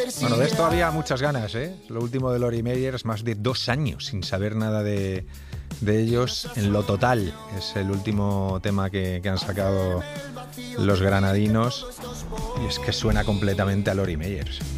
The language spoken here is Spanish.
Bueno, de esto había muchas ganas, ¿eh? Lo último de Lori Meyers, más de 2 años sin saber nada de ellos en lo total. Es el último tema que han sacado los granadinos y es que suena completamente a Lori Meyers.